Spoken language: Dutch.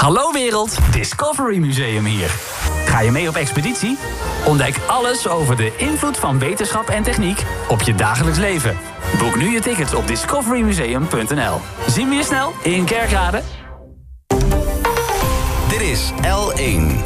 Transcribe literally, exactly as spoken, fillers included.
Hallo wereld, Discovery Museum hier. Ga je mee op expeditie? Ontdek alles over de invloed van wetenschap en techniek op je dagelijks leven. Boek nu je ticket op discovery museum punt n l. Zien we je snel in Kerkrade? Dit is L één.